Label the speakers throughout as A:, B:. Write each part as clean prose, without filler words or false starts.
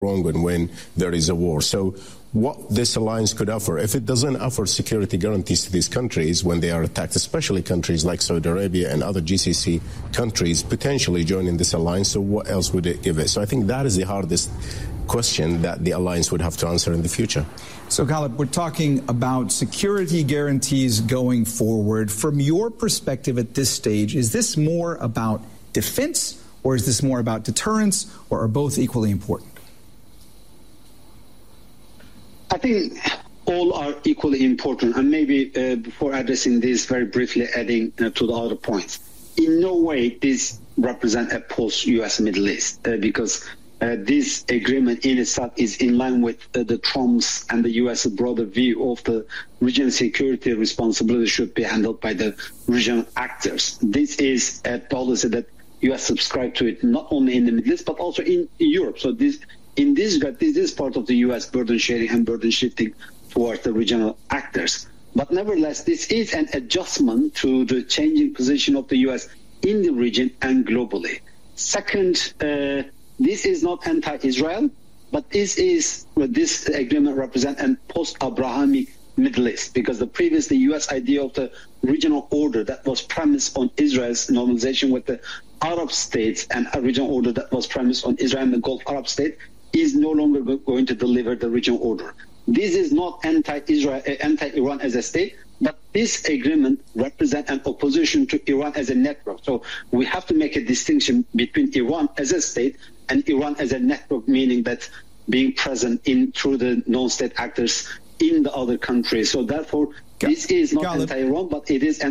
A: wrong when there is a war. So what this alliance could offer, if it doesn't offer security guarantees to these countries when they are attacked, especially countries like Saudi Arabia and other GCC countries potentially joining this alliance, so what else would it give it? So I think that is the hardest question that the alliance would have to answer in the future.
B: So, Ghalib, we're talking about security guarantees going forward. From your perspective at this stage, is this more about defense, or is this more about deterrence, or are both equally important?
C: I think all are equally important. And maybe before addressing this, very briefly adding to the other points. In no way this represents a post-U.S. Middle East because this agreement in itself is in line with the Trump's and the U.S. broader view of the regional security responsibility should be handled by the regional actors. This is a policy that U.S. subscribed to it not only in the Middle East but also in Europe. So this is part of the U.S. burden sharing and burden shifting towards the regional actors. But nevertheless, this is an adjustment to the changing position of the U.S. in the region and globally. Second, this is not anti-Israel, but this agreement represents a post-Abrahamic Middle East, because the previous, the U.S. idea of the regional order that was premised on Israel's normalization with the Arab states and a regional order that was premised on Israel and the Gulf Arab state is no longer going to deliver the regional order. This is not anti-Israel, anti-Iran as a state, but this agreement represents an opposition to Iran as a network. So we have to make a distinction between Iran as a state and Iran as a network, meaning that being present through the non-state actors in the other countries. So therefore, this is not anti-Iran, but it is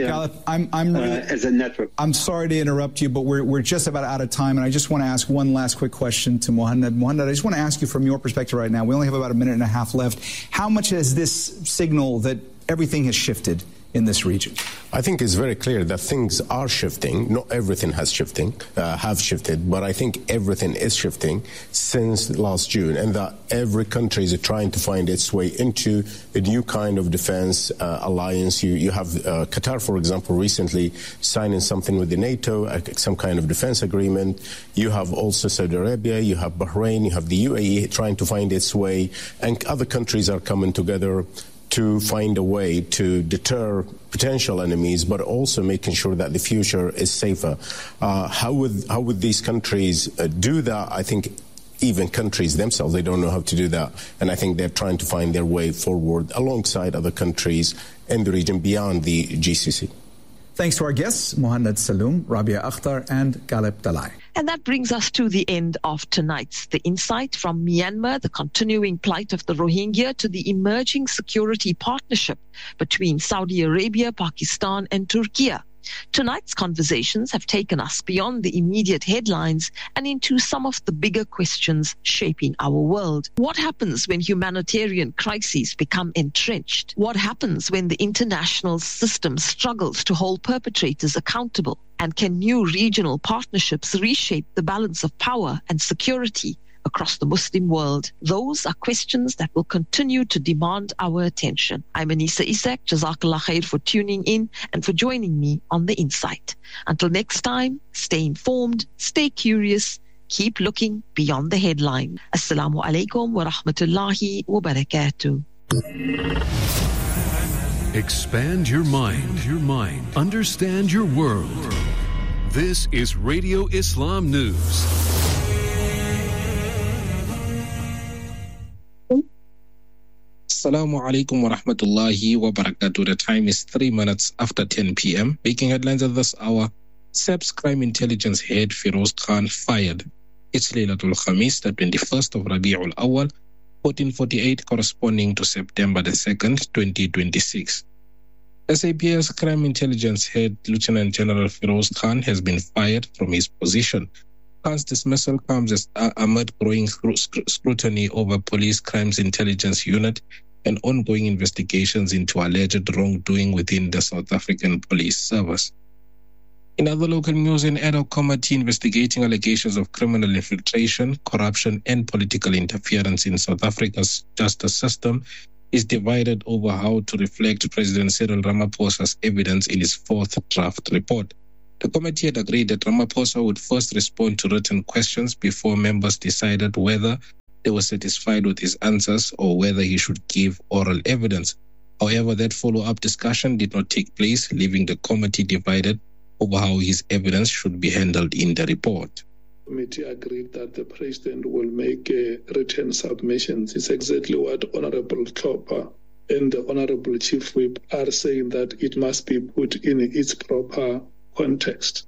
C: as a network.
B: I'm sorry to interrupt you, but we're just about out of time, and I just want to ask one last quick question to Mohannad. Mohannad, I just want to ask you from your perspective right now. We only have about a minute and a half left. How much has this signal that everything has shifted in this region?
A: I think it's very clear that things are shifting. Not everything have shifted, but I think everything is shifting since last June, and that every country is trying to find its way into a new kind of defense alliance. You have Qatar, for example, recently signing something with the NATO, some kind of defense agreement. You have also Saudi Arabia, you have Bahrain, you have the UAE trying to find its way, and other countries are coming together to find a way to deter potential enemies, but also making sure that the future is safer. How would these countries do that? I think even countries themselves, they don't know how to do that. And I think they're trying to find their way forward alongside other countries in the region beyond the GCC.
B: Thanks to our guests, Mohannad Saloom, Rabia Akhtar, and Ghalib Dalai.
D: And that brings us to the end of tonight's The Insight, from Myanmar, the continuing plight of the Rohingya, to the emerging security partnership between Saudi Arabia, Pakistan, and Turkey. Tonight's conversations have taken us beyond the immediate headlines and into some of the bigger questions shaping our world. What happens when humanitarian crises become entrenched? What happens when the international system struggles to hold perpetrators accountable? And can new regional partnerships reshape the balance of power and security across the Muslim world? Those are questions that will continue to demand our attention. I'm Anissa Isak. Jazakallah khair for tuning in and for joining me on The Insight. Until next time, stay informed, stay curious, keep looking beyond the headline. Assalamu alaikum wa rahmatullahi wa barakatuh.
E: Expand your mind. Understand your world. This is Radio Islam News.
F: Assalamu alaikum wa rahmatullahi wa barakatuh. The time is 3 minutes after 10 p.m. Making headlines at this hour. SAP's crime intelligence head Firoz Khan fired. It's Laylatul Khamis, the 21st of Rabi'ul Awal, 1448, corresponding to September the 2nd, 2026. SAP's crime intelligence head Lieutenant General Firoz Khan has been fired from his position. Khan's dismissal comes amid growing scrutiny over police crimes intelligence unit and ongoing investigations into alleged wrongdoing within the South African police service. In other local news, an ad hoc committee investigating allegations of criminal infiltration, corruption, and political interference in South Africa's justice system is divided over how to reflect President Cyril Ramaphosa's evidence in his fourth draft report. The committee had agreed that Ramaphosa would first respond to written questions before members decided whether they were satisfied with his answers or whether he should give oral evidence. However, that follow-up discussion did not take place, leaving the committee divided over how his evidence should be handled in the report.
G: The committee agreed that the President will make written submissions. It's exactly what Honorable Klopper and the Honorable Chief Whip are saying, that it must be put in its proper context.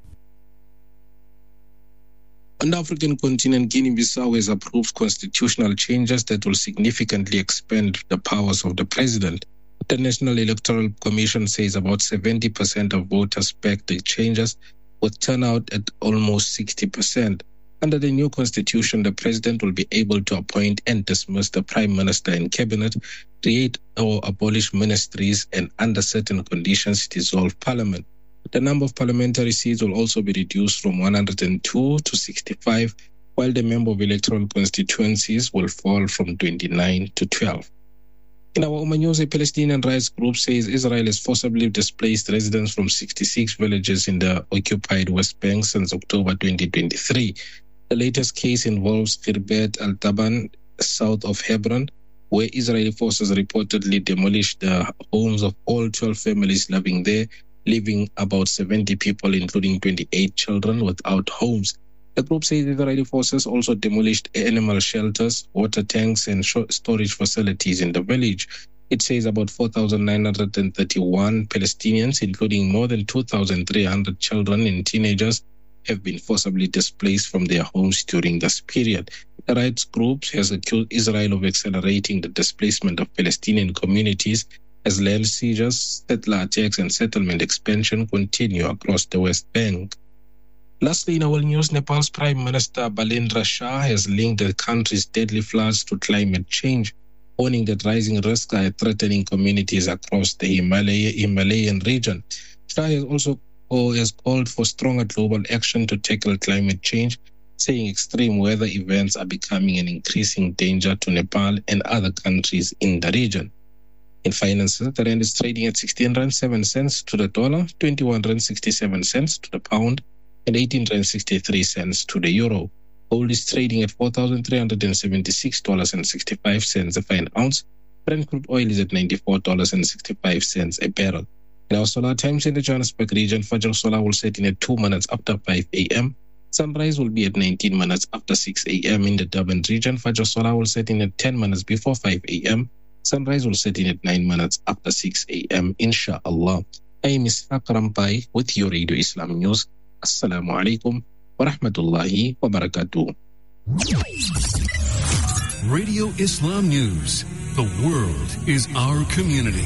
F: On the African continent, Guinea-Bissau has approved constitutional changes that will significantly expand the powers of the president. The National Electoral Commission says about 70% of voters backed the changes, with turnout at almost 60%. Under the new constitution, the president will be able to appoint and dismiss the prime minister and cabinet, create or abolish ministries, and under certain conditions dissolve parliament. The number of parliamentary seats will also be reduced from 102 to 65, while the member of electoral constituencies will fall from 29 to 12. In our Oman news, a Palestinian rights group says Israel has forcibly displaced residents from 66 villages in the occupied West Bank since October 2023. The latest case involves Khirbet al-Taban, south of Hebron, where Israeli forces reportedly demolished the homes of all 12 families living there, leaving about 70 people, including 28 children, without homes. The group says Israeli forces also demolished animal shelters, water tanks, and storage facilities in the village. It says about 4,931 Palestinians, including more than 2,300 children and teenagers, have been forcibly displaced from their homes during this period. The rights group has accused Israel of accelerating the displacement of Palestinian communities as land seizures, settler attacks, and settlement expansion continue across the West Bank. Lastly, in our news, Nepal's Prime Minister Balendra Shah has linked the country's deadly floods to climate change, warning that rising risks are threatening communities across the Himalayan region. Shah has also called for stronger global action to tackle climate change, saying extreme weather events are becoming an increasing danger to Nepal and other countries in the region. In finances, the rand is trading at 16 rand 7 cents to the dollar, 21 rand 67 cents to the pound, and 18 rand 63 cents to the euro. Gold is trading at $4,376.65 a fine ounce. Brent crude oil is at $94.65 a barrel. In our solar times in the Johannesburg region, Fajr Solar will set in at 2 minutes after 5 a.m. Sunrise will be at 19 minutes after 6 a.m. in the Durban region. Fajr Solar will set in at 10 minutes before 5 a.m. Sunrise will set in at 9 minutes after 6 a.m. Insha'Allah. I am Ishaq Rampai with your Radio Islam News. Assalamu alaikum wa rahmatullahi wa barakatuh.
E: Radio Islam News. The world is our community.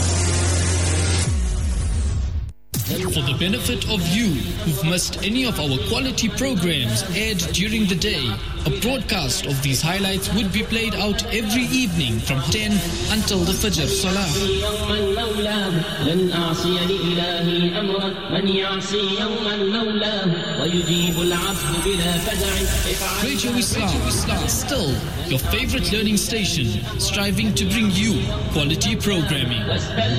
H: For the benefit of you who've missed any of our quality programs aired during the day, a broadcast of these highlights would be played out every evening from 10 until the Fajr Salah. Radio Islam, still your favorite learning station, striving to bring you quality programming.